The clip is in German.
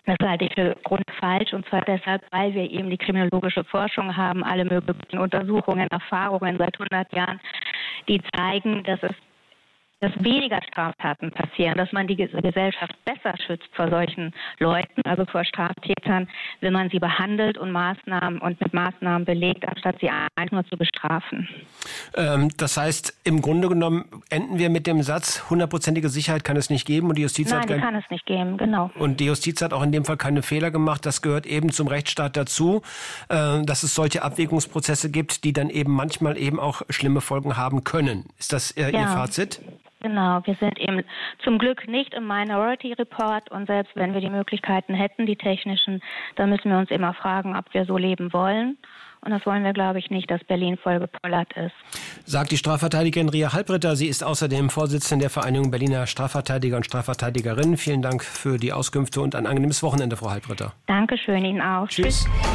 Das halte ich für grundfalsch, und zwar deshalb, weil wir eben die kriminologische Forschung haben, alle möglichen Untersuchungen, Erfahrungen seit 100 Jahren, die zeigen, dass weniger Straftaten passieren, dass man die Gesellschaft besser schützt vor solchen Leuten, also vor Straftätern, wenn man sie behandelt und mit Maßnahmen belegt, anstatt sie einfach nur zu bestrafen. Das heißt, im Grunde genommen enden wir mit dem Satz, 100%ige Sicherheit kann es nicht geben und die Justiz kann es nicht geben, genau. Und die Justiz hat auch in dem Fall keine Fehler gemacht. Das gehört eben zum Rechtsstaat dazu, dass es solche Abwägungsprozesse gibt, die dann eben manchmal eben auch schlimme Folgen haben können. Ist das Ihr Fazit? Genau, wir sind eben zum Glück nicht im Minority Report, und selbst wenn wir die Möglichkeiten hätten, die technischen, dann müssen wir uns immer fragen, ob wir so leben wollen. Und das wollen wir, glaube ich, nicht, dass Berlin voll gepollert ist. Sagt die Strafverteidigerin Ria Halbritter. Sie ist außerdem Vorsitzende der Vereinigung Berliner Strafverteidiger und Strafverteidigerinnen. Vielen Dank für die Auskünfte und ein angenehmes Wochenende, Frau Halbritter. Dankeschön, Ihnen auch. Tschüss.